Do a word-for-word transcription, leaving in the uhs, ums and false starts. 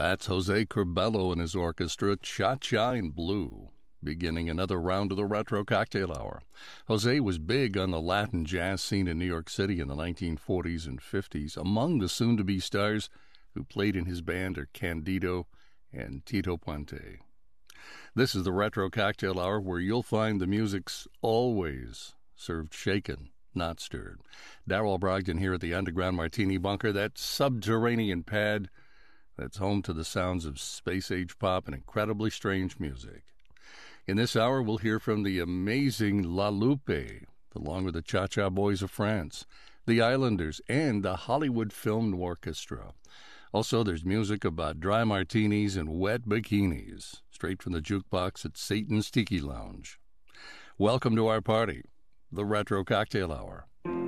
That's Jose Curbelo and his orchestra, Cha-Cha in Blue, beginning another round of the Retro Cocktail Hour. Jose was big on the Latin jazz scene in New York City in the nineteen forties and fifties. Among the soon-to-be stars who played in his band are Candido and Tito Puente. This is the Retro Cocktail Hour, where you'll find the music's always served shaken, not stirred. Darrell Brogdon here at the Underground Martini Bunker, that subterranean pad that's home to the sounds of space-age pop and incredibly strange music. In this hour, we'll hear from the amazing La Lupe, along with the Cha-Cha Boys of France, the Islanders, and the Hollywood Film Orchestra. Also, there's music about dry martinis and wet bikinis, straight from the jukebox at Satan's Tiki Lounge. Welcome to our party, the Retro Cocktail Hour.